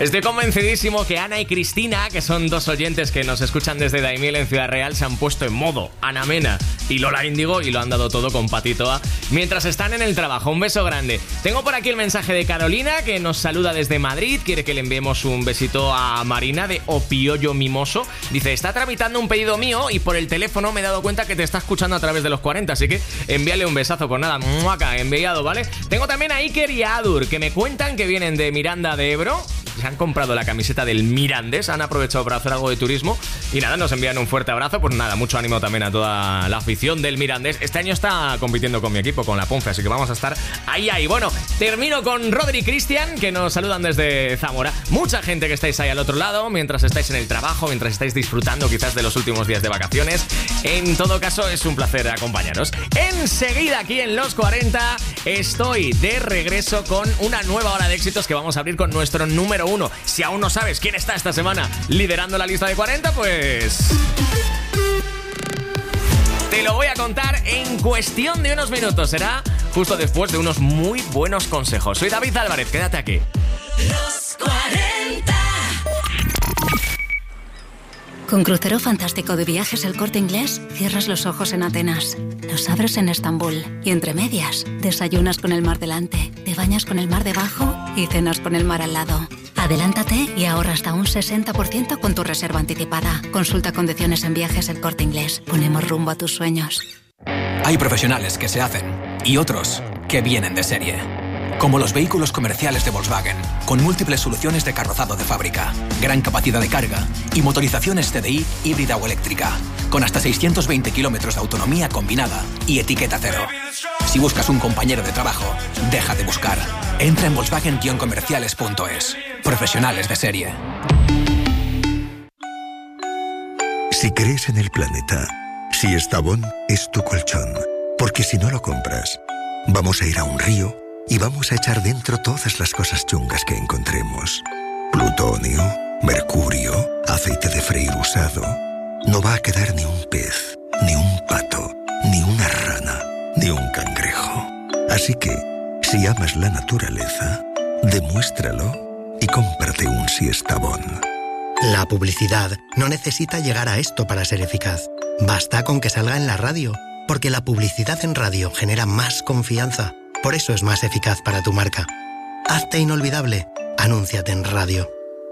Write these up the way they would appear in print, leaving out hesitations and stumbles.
Estoy convencidísimo que Ana y Cristina, que son dos oyentes que nos escuchan desde Daimiel en Ciudad Real, se han puesto en modo Ana Mena y Lola Índigo y lo han dado todo con Patitoa mientras están en el trabajo. Un beso grande. Tengo por aquí el mensaje de Carolina, que nos saluda desde Madrid. Quiere que le enviemos un besito a Marina de Opiollo Mimoso. Dice, está tramitando un pedido mío y por el teléfono me he dado cuenta que te está escuchando a través de los 40, así que envíale un besazo. Pues nada, muaca, enviado, ¿vale? Tengo también a Iker y a Adur, que me cuentan que vienen de Miranda de Ebro. Se han comprado la camiseta del Mirandés, han aprovechado para hacer algo de turismo y nada, nos envían un fuerte abrazo. Pues nada, mucho ánimo también a toda la afición del Mirandés. Este año está compitiendo con mi equipo, con la Ponfe, así que vamos a estar ahí. Bueno, termino con Rodri y Cristian, que nos saludan desde Zamora. Mucha gente que estáis ahí al otro lado, mientras estáis en el trabajo, mientras estáis disfrutando quizás de los últimos días de vacaciones. En todo caso, es un placer acompañaros. Enseguida, aquí en Los 40, estoy de regreso con una nueva hora de éxitos que vamos a abrir con nuestro número 1. Si aún no sabes quién está esta semana liderando la lista de 40, pues te lo voy a contar en cuestión de unos minutos. Será justo después de unos muy buenos consejos. Soy David Álvarez, quédate aquí. Los 40. Con Crucero Fantástico de Viajes El Corte Inglés, cierras los ojos en Atenas, los abres en Estambul y entre medias, desayunas con el mar delante, te bañas con el mar debajo y cenas con el mar al lado. Adelántate y ahorra hasta un 60% con tu reserva anticipada. Consulta condiciones en Viajes El Corte Inglés. Ponemos rumbo a tus sueños. Hay profesionales que se hacen y otros que vienen de serie. Como los vehículos comerciales de Volkswagen, con múltiples soluciones de carrozado de fábrica, gran capacidad de carga y motorizaciones TDI híbrida o eléctrica, con hasta 620 kilómetros de autonomía combinada y etiqueta cero. Si buscas un compañero de trabajo, deja de buscar. Entra en Volkswagen-comerciales.es. Profesionales de serie. Si crees en el planeta, si Estavón es tu colchón, porque si no lo compras, vamos a ir a un río y vamos a echar dentro todas las cosas chungas que encontremos. Plutonio, mercurio, aceite de freír usado. No va a quedar ni un pez, ni un pato, ni una rana, ni un cangrejo. Así que, si amas la naturaleza, demuéstralo y cómprate un Siestabón. La publicidad no necesita llegar a esto para ser eficaz. Basta con que salga en la radio, porque la publicidad en radio genera más confianza. Por eso es más eficaz para tu marca. Hazte inolvidable. Anúnciate en radio.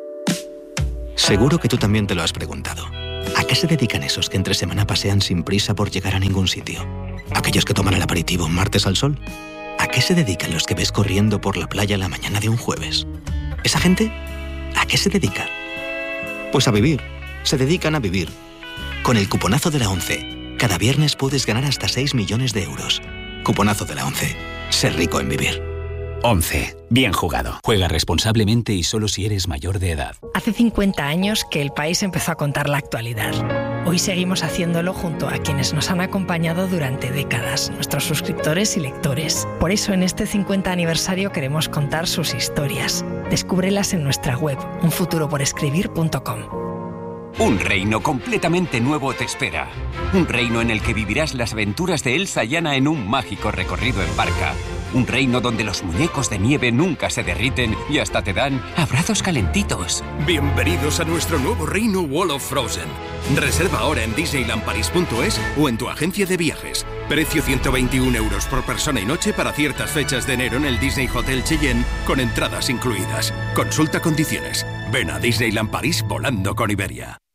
Seguro que tú también te lo has preguntado. ¿A qué se dedican esos que entre semana pasean sin prisa por llegar a ningún sitio? ¿Aquellos que toman el aperitivo un martes al sol? ¿A qué se dedican los que ves corriendo por la playa la mañana de un jueves? ¿Esa gente? ¿A qué se dedica? Pues a vivir. Se dedican a vivir. Con el cuponazo de la ONCE, cada viernes puedes ganar hasta 6 millones de euros. Cuponazo de la ONCE. Ser rico en vivir. 11. Bien jugado. Juega responsablemente y solo si eres mayor de edad. Hace 50 años que El País empezó a contar la actualidad. Hoy seguimos haciéndolo junto a quienes nos han acompañado durante décadas, nuestros suscriptores y lectores. Por eso en este 50 aniversario queremos contar sus historias. Descúbrelas en nuestra web, unfuturoporescribir.com. Un reino completamente nuevo te espera. Un reino en el que vivirás las aventuras de Elsa y Anna en un mágico recorrido en barca. Un reino donde los muñecos de nieve nunca se derriten y hasta te dan abrazos calentitos. Bienvenidos a nuestro nuevo reino Wall of Frozen. Reserva ahora en disneylandparis.es o en tu agencia de viajes. Precio 121 euros por persona y noche para ciertas fechas de enero en el Disney Hotel Cheyenne con entradas incluidas. Consulta condiciones. Ven a Disneyland París volando con Iberia.